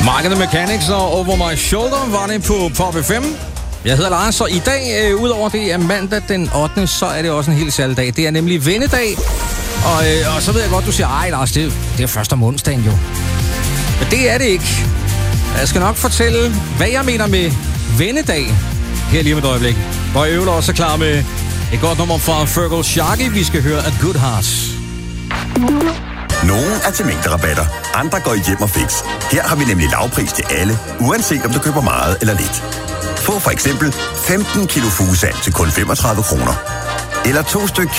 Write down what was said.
Market the Mechanics og Over My Shoulder var det på Pop FM. Jeg hedder Lars, og i dag, udover det er mandag den 8., så er det også en helt særlig dag. Det er nemlig vennedag, og så ved jeg godt, du siger, ej Lars, det er først om onsdagen jo. Men det er det ikke. Jeg skal nok fortælle, hvad jeg mener med vennedag her lige om et øjeblik. Hvor jeg også er klar med et godt nummer fra Fergal Sharkey. Vi skal høre A Good Heart. Nogle er til mængderabatter, andre går i hjem og fix. Her har vi nemlig lavpris til alle, uanset om du køber meget eller lidt. Få for eksempel 15 kilo fuglesand til kun 35 kroner. Eller 2 styk